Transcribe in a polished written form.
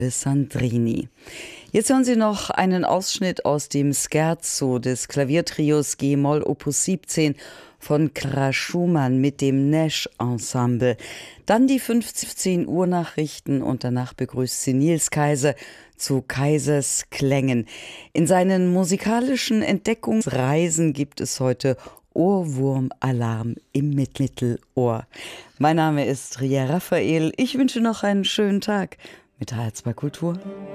Sandrini. Jetzt hören Sie noch einen Ausschnitt aus dem Scherzo des Klaviertrios G-Moll Opus 17 von Clara Schumann mit dem Nash Ensemble. Dann die 15 Uhr Nachrichten und danach begrüßt sie Nils Kaiser zu Kaisers Klängen. In seinen musikalischen Entdeckungsreisen gibt es heute Ohrwurmalarm im Mittelohr. Mein Name ist Ria Raphael. Ich wünsche noch einen schönen Tag mit HR2 Kultur.